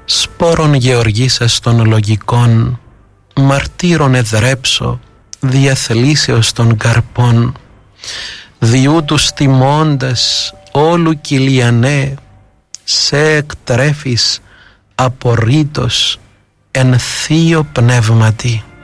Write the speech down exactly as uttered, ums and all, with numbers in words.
σπόρων γεωργήσας των λογικών, μαρτύρων εδρέψω, διαθλήσεως των καρπών, διού τους τιμώντας όλου κυλιανέ, σε εκτρέφεις απορρίτως εν θείο πνεύματι.